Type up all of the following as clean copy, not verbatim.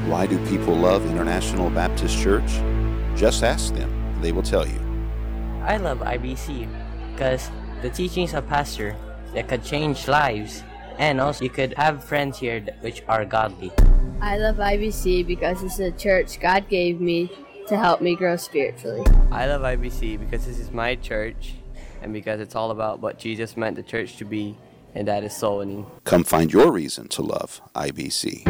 Why do people love International Baptist Church? Just ask them. They will tell you. I love IBC because the teachings of pastor that could change lives, and also you could have friends here which are godly. I love IBC because it's a church God gave me to help me grow spiritually. I love IBC because this is my church and because it's all about what Jesus meant the church to be, and that is soul winning. Come find your reason to love IBC.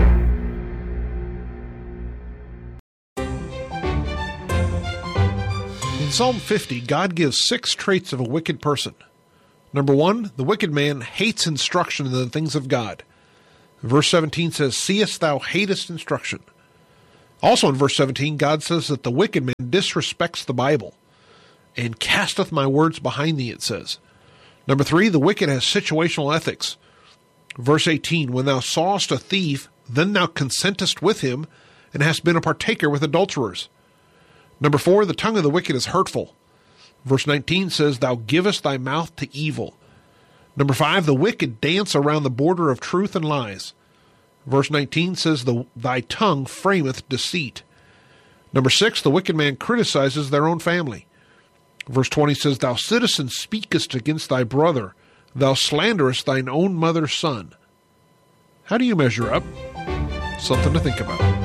In Psalm 50, God gives 6 traits of a wicked person. Number 1, the wicked man hates instruction in the things of God. Verse 17 says, "Seest thou hatest instruction." Also in verse 17, God says that the wicked man disrespects the Bible and casteth my words behind thee, it says. Number 3, the wicked has situational ethics. Verse 18, "When thou sawest a thief, then thou consentest with him, and hast been a partaker with adulterers." Number 4, the tongue of the wicked is hurtful. Verse 19 says, "Thou givest thy mouth to evil." Number 5, the wicked dance around the border of truth and lies. Verse 19 says, "Thy tongue frameth deceit." Number 6, the wicked man criticizes their own family. Verse 20 says, "Thou citizen speakest against thy brother, thou slanderest thine own mother's son." How do you measure up? Something to think about.